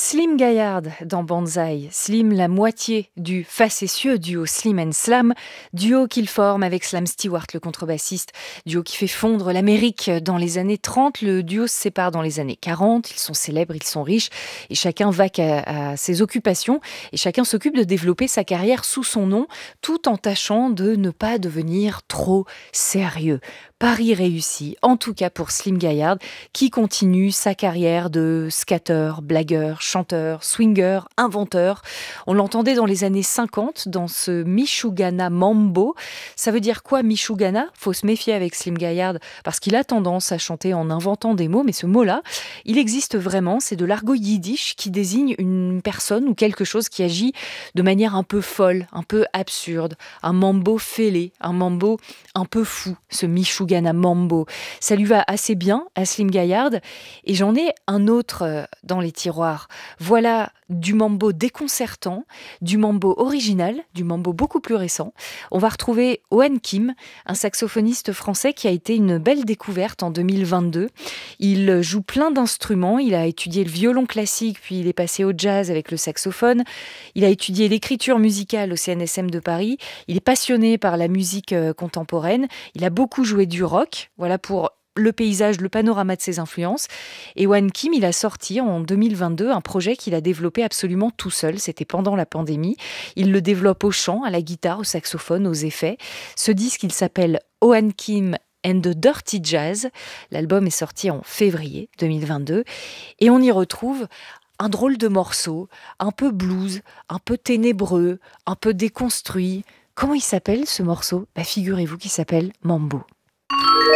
Slim Gaillard dans Banzai. Slim, la moitié du facétieux duo Slim and Slam, duo qu'il forme avec Slam Stewart, le contrebassiste, duo qui fait fondre l'Amérique dans les années 30. Le duo se sépare dans les années 40. Ils sont célèbres, ils sont riches et chacun vaque à ses occupations et chacun s'occupe de développer sa carrière sous son nom tout en tâchant de ne pas devenir trop sérieux. Pari réussi, en tout cas pour Slim Gaillard, qui continue sa carrière de skater, blagueur, chanteur, swinger, inventeur. On l'entendait dans les années 50 dans ce Michougana Mambo. Ça veut dire quoi Michougana ? Faut se méfier avec Slim Gaillard parce qu'il a tendance à chanter en inventant des mots, mais ce mot-là, il existe vraiment, c'est de l'argot yiddish qui désigne une personne ou quelque chose qui agit de manière un peu folle, un peu absurde, un mambo fêlé, un mambo un peu fou, ce Michougana Mambo. Ça lui va assez bien à Slim Gaillard et j'en ai un autre dans les tiroirs. Voilà du mambo déconcertant, du mambo original, du mambo beaucoup plus récent. On va retrouver Owen Kim, un saxophoniste français qui a été une belle découverte en 2022. Il joue plein d'instruments, il a étudié le violon classique, puis il est passé au jazz avec le saxophone. Il a étudié l'écriture musicale au CNSM de Paris. Il est passionné par la musique contemporaine. Il a beaucoup joué du rock, voilà pour le paysage, le panorama de ses influences. Et Owen Kim, il a sorti en 2022 un projet qu'il a développé absolument tout seul. C'était pendant la pandémie. Il le développe au chant, à la guitare, au saxophone, aux effets. Ce disque, il s'appelle Owen Kim and the Dirty Jazz. L'album est sorti en février 2022. Et on y retrouve un drôle de morceau, un peu blues, un peu ténébreux, un peu déconstruit. Comment il s'appelle ce morceau ? Figurez-vous qu'il s'appelle Mambo.